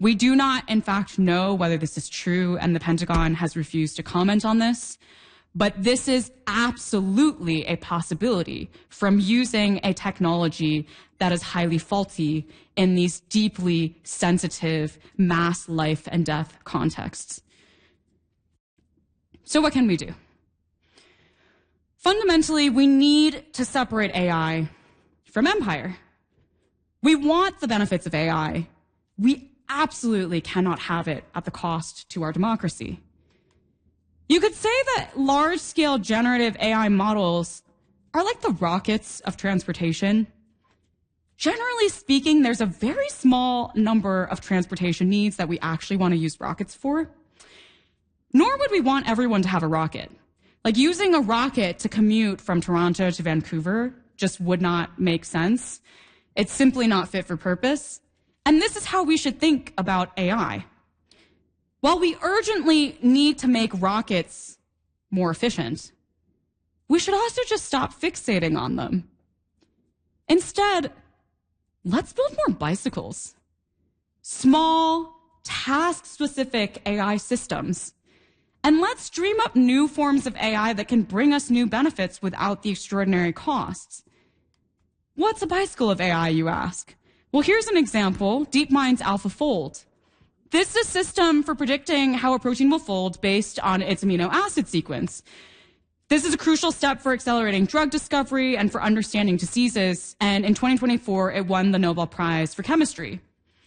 We do not, in fact, know whether this is true, and the Pentagon has refused to comment on this. But this is absolutely a possibility from using a technology that is highly faulty in these deeply sensitive mass life and death contexts. So what can we do? Fundamentally, we need to separate AI from empire. We want the benefits of AI. We absolutely cannot have it at the cost to our democracy. You could say that large-scale generative AI models are like the rockets of transportation. Generally speaking, there's a very small number of transportation needs that we actually want to use rockets for. Nor would we want everyone to have a rocket. Like, using a rocket to commute from Toronto to Vancouver just would not make sense. It's simply not fit for purpose. And this is how we should think about AI. While we urgently need to make rockets more efficient, we should also just stop fixating on them. Instead, let's build more bicycles. Small, task-specific AI systems. And let's dream up new forms of AI that can bring us new benefits without the extraordinary costs. What's a bicycle of AI, you ask? Well, here's an example, DeepMind's AlphaFold. This is a system for predicting how a protein will fold based on its amino acid sequence. This is a crucial step for accelerating drug discovery and for understanding diseases, and in 2024, it won the Nobel Prize for Chemistry.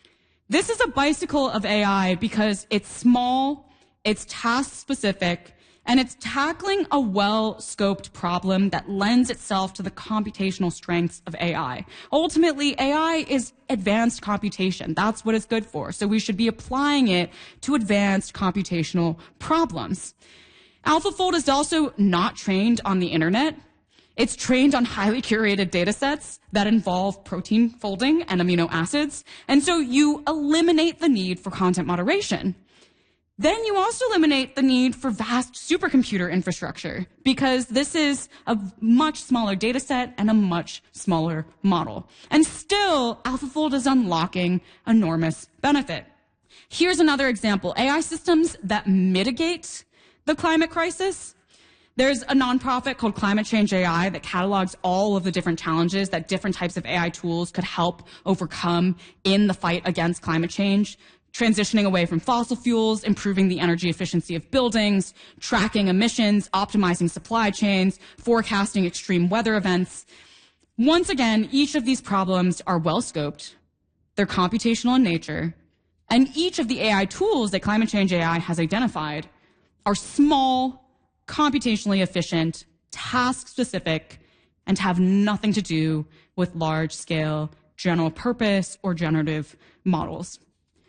This is a bicycle of AI because it's small, it's task-specific, and it's tackling a well-scoped problem that lends itself to the computational strengths of AI. Ultimately, AI is advanced computation. That's what it's good for. So we should be applying it to advanced computational problems. AlphaFold is also not trained on the internet. It's trained on highly curated data sets that involve protein folding and amino acids. And so you eliminate the need for content moderation. Then you also eliminate the need for vast supercomputer infrastructure, because this is a much smaller data set and a much smaller model. And still, AlphaFold is unlocking enormous benefit. Here's another example. AI systems that mitigate the climate crisis. There's a nonprofit called Climate Change AI that catalogs all of the different challenges that different types of AI tools could help overcome in the fight against climate change. Transitioning away from fossil fuels, improving the energy efficiency of buildings, tracking emissions, optimizing supply chains, forecasting extreme weather events. Once again, each of these problems are well scoped, they're computational in nature, and each of the AI tools that Climate Change AI has identified are small, computationally efficient, task-specific, and have nothing to do with large-scale, general-purpose, or generative models.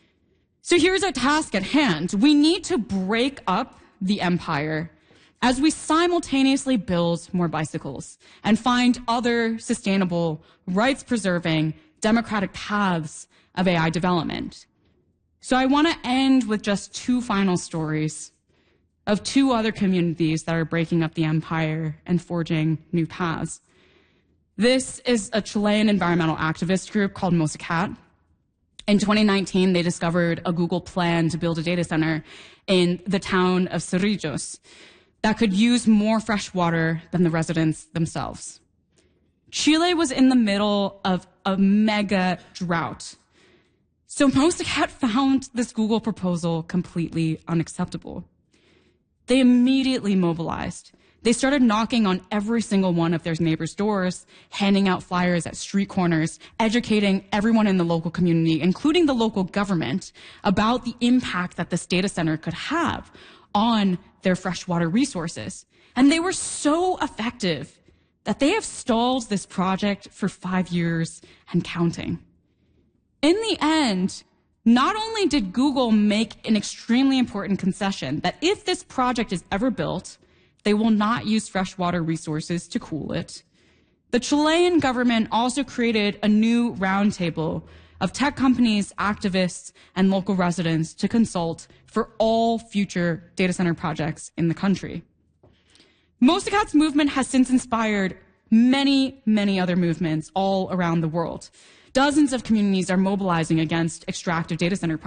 So here's our task at hand. We need to break up the empire as we simultaneously build more bicycles and find other sustainable, rights-preserving, democratic paths of AI development. So I want to end with just two final stories of two other communities that are breaking up the empire and forging new paths. This is a Chilean environmental activist group called Mosacat. In 2019, they discovered a Google plan to build a data center in the town of Cerrillos that could use more fresh water than the residents themselves. Chile was in the middle of a mega drought. So Mosacat found this Google proposal completely unacceptable. They immediately mobilized. They started knocking on every single one of their neighbors' doors, handing out flyers at street corners, educating everyone in the local community, including the local government, about the impact that this data center could have on their freshwater resources. And they were so effective that they have stalled this project for 5 years and counting. In the end, not only did Google make an extremely important concession that if this project is ever built, they will not use freshwater resources to cool it. The Chilean government also created a new roundtable of tech companies, activists, and local residents to consult for all future data center projects in the country. Mosacat's movement has since inspired many, many other movements all around the world. Dozens of communities are mobilizing against extractive data center projects.